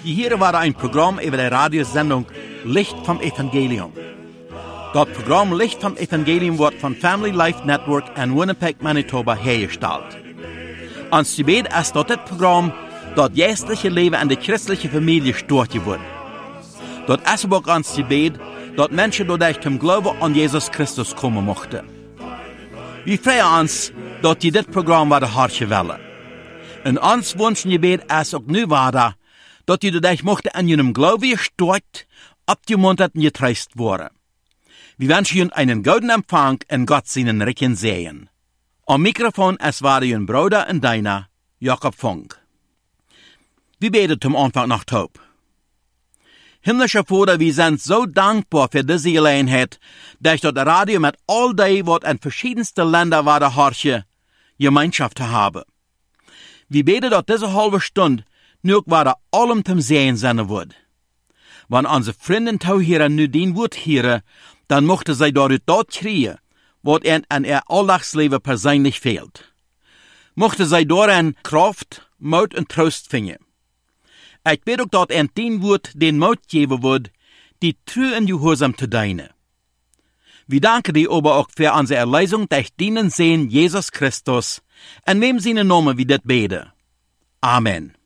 Hier war ein Programm über die Radiosendung Licht vom Evangelium. Das Programm Licht vom Evangelium wird von Family Life Network in Winnipeg, Manitoba hergestellt. Ons gebed ist dat dit Programm das geestliche Leben in der christlichen Familie steuert wird. Das ist auch ons gebed dat Menschen dadurch zum Glauben an Jesus Christus kommen mochten. Wir freuen uns, dass die dit Programm werden hartje willen. Und ons wünschen gebed ist auch nu weiter, dass die dadurch mochten an ihrem Glauben gesteuert, abgemuntert und getröstet worden. Wir wünschen Ihnen einen guten Empfang und Gott seinen Recken sehen. Am Mikrofon es war Ihr Bruder und deiner, Jakob Funk. Wir beten zum Anfang nach Taub. Himmlischer Vater, wir sind so dankbar für diese Gelegenheit, dass das Radio mit all dem, was in verschiedensten Ländern war, der Harche, Gemeinschaft haben. Wir beten, dass diese halbe Stunde nur war allem zum Sehen sein wird. Wenn unsere Freunde hier nu den Wort hören, dann mochte sie dort kriegen, was ihnen an ihr Alltagsleben persönlich fehlt. Mochte sie darin Kraft, Mut und Trost finden. Ich bete auch, dass ihnen den Wort den Mut geben wird, die treu und gehorsam zu dienen. Wir danken dir aber auch für unsere Erlösung durch dienen sehen Jesus Christus, in wem seine Namen wir das beten. Amen.